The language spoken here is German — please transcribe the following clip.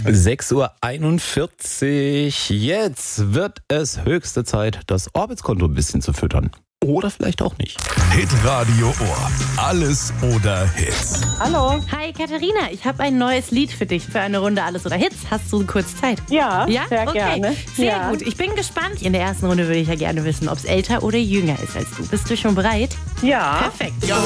6:41 Uhr. Jetzt wird es höchste Zeit, das Orbitz-Konto ein bisschen zu füttern. Oder vielleicht auch nicht. Hitradio Ohr. Alles oder Hits. Hallo. Hi Katharina, ich habe ein neues Lied für dich für eine Runde Alles oder Hits. Hast du kurz Zeit? Ja, Ja? sehr Okay. gerne. Sehr Ja. gut. Ich bin gespannt. In der ersten Runde würde ich ja gerne wissen, ob es älter oder jünger ist als du. Bist du schon bereit? Ja. Perfekt.